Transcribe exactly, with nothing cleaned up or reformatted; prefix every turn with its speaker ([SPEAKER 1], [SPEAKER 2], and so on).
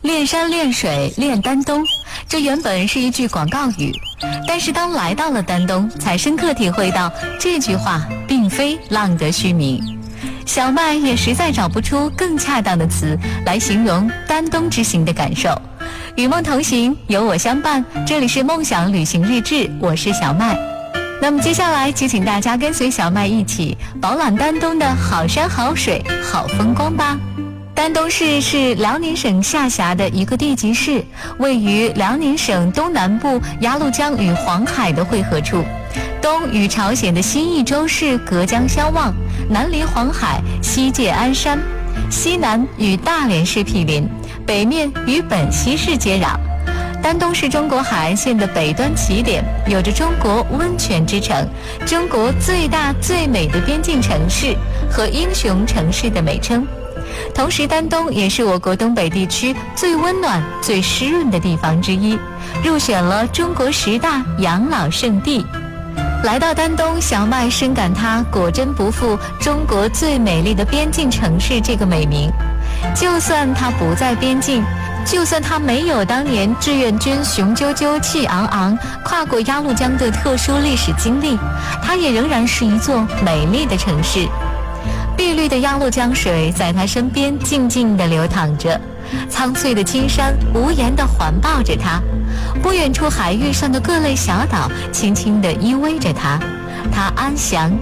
[SPEAKER 1] 恋山恋水恋丹东，这原本是一句广告语，但是当来到了丹东，才深刻体会到这句话并非浪得虚名。小麦也实在找不出更恰当的词来形容丹东之行的感受。与梦同行，有我相伴，这里是梦想旅行日志，我是小麦。那么接下来就请大家跟随小麦一起饱览丹东的好山好水好风光吧。丹东市是辽宁省下辖的一个地级市，位于辽宁省东南部鸭绿江与黄海的汇合处，东与朝鲜的新义州市隔江相望，南临黄海，西界鞍山，西南与大连市毗邻，北面与本溪市接壤。丹东是中国海岸线的北端起点，有着中国温泉之城、中国最大最美的边境城市和英雄城市的美称。同时丹东也是我国东北地区最温暖最湿润的地方之一，入选了中国十大养老胜地。来到丹东，小麦深感它果真不负中国最美丽的边境城市这个美名。就算它不在边境，就算它没有当年志愿军雄赳赳气昂昂跨过鸭绿江的特殊历史经历，它也仍然是一座美丽的城市。碧绿的鸭绿江水在它身边静静地流淌着，苍翠的青山无言地环抱着它，不远处海域上的各类小岛轻轻地依偎着它，它安详